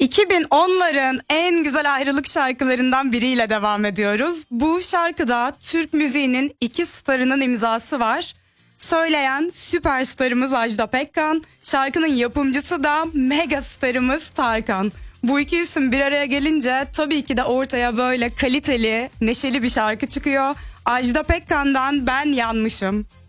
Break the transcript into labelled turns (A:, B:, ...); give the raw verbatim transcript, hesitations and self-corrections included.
A: iki bin onların en güzel ayrılık şarkılarından biriyle devam ediyoruz. Bu şarkıda Türk müziğinin iki starının imzası var. Söyleyen süperstarımız Ajda Pekkan, şarkının yapımcısı da mega starımız Tarkan. Bu iki isim bir araya gelince tabii ki de ortaya böyle kaliteli, neşeli bir şarkı çıkıyor. Ajda Pekkan'dan Ben Yanmışım.